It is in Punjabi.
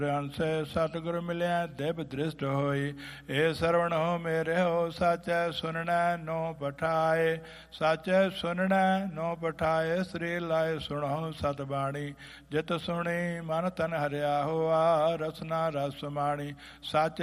ਅੰਸੇ ਸਤਿਗੁਰ ਮਿਲਿਆ ਦਿਵ ਦ੍ਰਿਸ਼ਟ ਹੋਈ। ਇਹ ਸਰਵਣ ਹੋ ਮੇਰੇ ਹੋ ਸਾਚੈ ਸੁਨਣੈ ਨੋ ਪਠਾਏ। ਸਾਚੈ ਸੁਨਣੈ ਨੋ ਪਠਾਏ ਸ੍ਰੀ ਲਾਏ ਸੁਣੋ ਸਤ ਬਾਣੀ। ਜਿਤ ਸੁਣੀ ਮਨ ਤਨ ਹਰਿਆ ਹੋਆ ਰਸਨਾ ਰਸ ਮਾਣੀ। ਸਾਚੈ